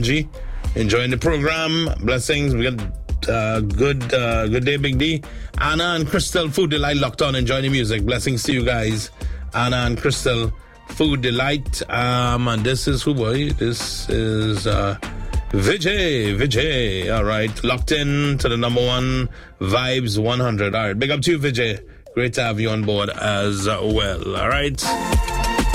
G, enjoying the program. Blessings. We got good day, Big D. Anna and Crystal, Food Delight, locked on, enjoying the music. Blessings to you guys. Anna and Crystal, Food Delight. And this is who, boy? This is Vijay. All right, locked in to the number one Vibes 100. All right, big up to you, Vijay. Great to have you on board as well. All right.